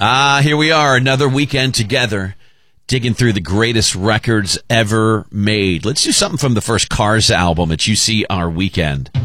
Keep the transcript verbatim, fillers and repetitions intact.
Ah, here we are, another weekend together, digging through the greatest records ever made. Let's do something from the first Cars album at You See Our Weekend.